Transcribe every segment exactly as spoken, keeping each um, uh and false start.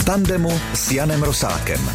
tandemu s Janem Rosátkem.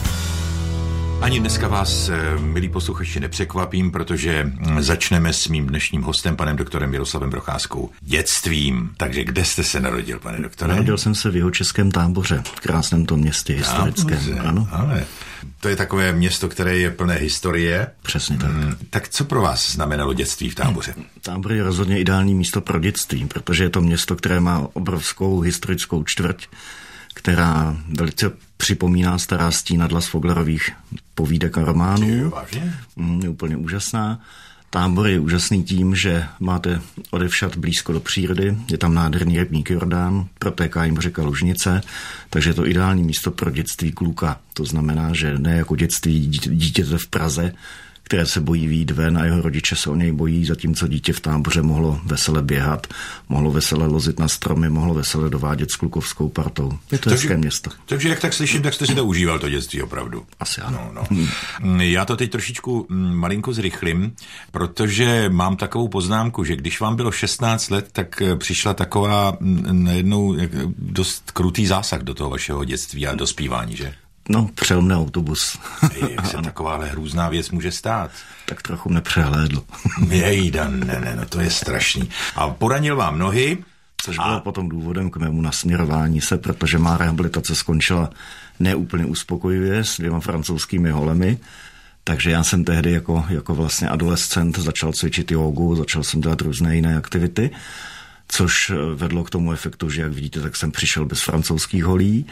Ani dneska vás, milí posluchači, nepřekvapím, protože začneme s mým dnešním hostem, panem doktorem Miroslavem Procházkou, dětstvím. Takže kde jste se narodil, pane doktore? Narodil jsem se v Jihočeském Táboře, v krásném tom městě historickém. Táboře, ano. Ale to je takové město, které je plné historie. Přesně tak. Hmm, tak co pro vás znamenalo dětství v Táboře? Tábor je rozhodně ideální místo pro dětství, protože je to město, které má obrovskou historickou čtvrť, která velice připomíná stará stínadla z Foglerových povídek a románů. Je, vážně? Je úplně úžasná. Tábor je úžasný tím, že máte odevšad blízko do přírody, je tam nádherný rybník Jordán, protéká jim řeka Lužnice, takže je to ideální místo pro dětství kluka. To znamená, že ne jako dětství dítěte v Praze, které se bojí vyjít ven a jeho rodiče se o něj bojí, zatímco dítě v Táboře mohlo vesele běhat, mohlo vesele lozit na stromy, mohlo vesele dovádět s klukovskou partou. Je to hezké město. Takže jak tak slyším, tak jste si to užíval, to dětství opravdu. Asi ano. No, no. Já to teď trošičku malinko zrychlím, protože mám takovou poznámku, že když vám bylo šestnáct let, tak přišla taková najednou dost krutý zásah do toho vašeho dětství a dospívání, že? No, přel mne autobus. Jak se takováhle hrůzná věc může stát? Tak trochu nepřehlédl. Jejda, ne, ne, no to je strašný. A poranil vám nohy? Což bylo a... potom důvodem k mému nasměrování se, protože má rehabilitace skončila neúplně uspokojivě s dvěma francouzskými holemi. Takže já jsem tehdy jako, jako vlastně adolescent začal cvičit jógu, začal jsem dělat různé jiné aktivity, což vedlo k tomu efektu, že jak vidíte, tak jsem přišel bez francouzských holí.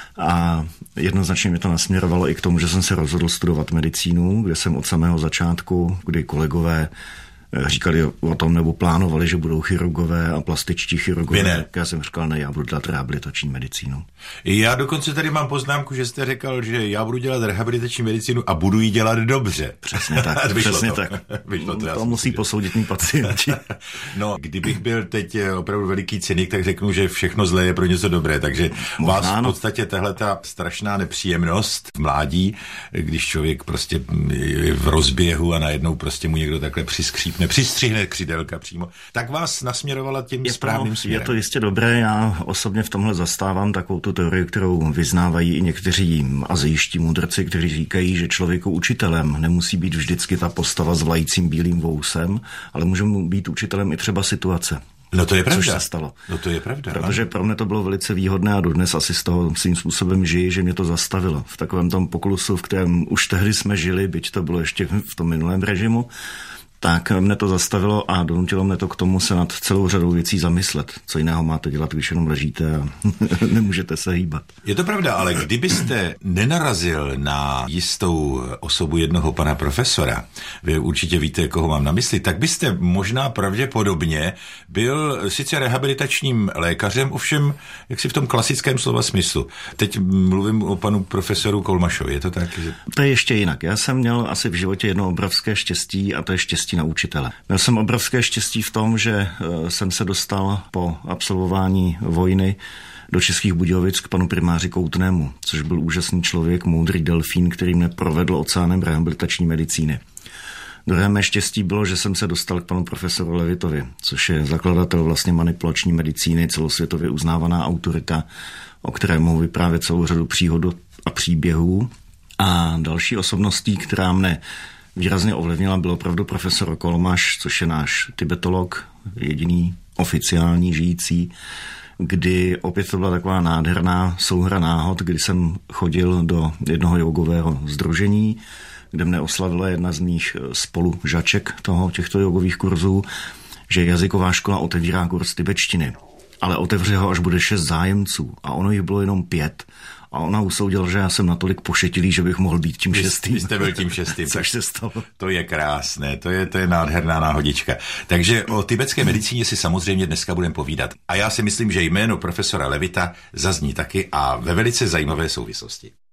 A jednoznačně mě to nasměrovalo i k tomu, že jsem se rozhodl studovat medicínu, kde jsem od samého začátku, kdy kolegové říkali o tom nebo plánovali, že budou chirurgové a plastičtí chirurgové. Já jsem říkal, ne, já budu dělat rehabilitační medicínu. Já dokonce tady mám poznámku, že jste říkal, že já budu dělat rehabilitační medicínu a budu ji dělat dobře. Přesně tak, přesně to. tak. Vyšlo to, to musí posoudit mý pacienti. No, kdybych byl teď opravdu veliký cynik, tak řeknu, že všechno zlé je pro něco dobré, takže možná, vás v podstatě tahleta strašná nepříjemnost v mládí, když člověk prostě je v rozběhu a najednou prostě mu někdo takhle přiskřípne, přistřihne křidelka přímo, tak vás nasměrovala tím je správným to, směrem. Je to jistě dobré, já osobně v tomhle zastávám takovou tu teorii, kterou vyznávají i někteří azijští mudrci, kteří říkají, že člověku učitelem nemusí být vždycky ta postava s vlajícím bílým vousem, ale může mu být učitelem i třeba situace. No to je pravda. Což se stalo. No to je pravda. Protože ano. pro mě to bylo velice výhodné a dodnes asi z toho svým způsobem žiji, že mě to zastavilo. V takovém tom poklusu, v kterém už tehdy jsme žili, byť to bylo ještě v tom minulém režimu, tak mne to zastavilo a donutilo mne to k tomu se nad celou řadou věcí zamyslet. Co jiného máte dělat, když jenom ležíte a nemůžete se hýbat. Je to pravda, ale kdybyste nenarazil na jistou osobu jednoho pana profesora, vy určitě víte, koho mám na mysli, tak byste možná pravděpodobně byl sice rehabilitačním lékařem, ovšem jaksi v tom klasickém slova smyslu. Teď mluvím o panu profesoru Kolmašovi, je to tak? Že... To je ještě jinak. Já jsem měl asi v životě jedno obrovské štěstí a to je štěstí na učitele. Měl jsem obrovské štěstí v tom, že jsem se dostal po absolvování vojny do Českých Budějovic k panu primáři Koutnému, což byl úžasný člověk, moudrý delfín, který mě provedl oceánem rehabilitační medicíny. Druhé mé štěstí bylo, že jsem se dostal k panu profesoru Levitovi, což je zakladatel vlastně manipulační medicíny, celosvětově uznávaná autorita, o které mohu vyprávět celou řadu příhod a příběhů. A další osobností, která mne výrazně ovlivnila, byl opravdu profesor Kolmaš, což je náš tibetolog, jediný oficiální žijící, kdy opět to byla taková nádherná souhra náhod, kdy jsem chodil do jednoho jogového sdružení, kde mne oslavila jedna z mých spolužaček toho, těchto jogových kurzů, že jazyková škola otevírá kurz tibetštiny, ale otevře ho, až bude šest zájemců a ono jich bylo jenom pět. A ona usoudila, že já jsem natolik pošetilý, že bych mohl být tím vy, šestým. Vy jste byl tím šestým. Což se stalo. To je krásné, to je, to je nádherná náhodička. Takže o tibetské medicíně si samozřejmě dneska budeme povídat. A já si myslím, že jméno profesora Levita zazní taky a ve velice zajímavé souvislosti.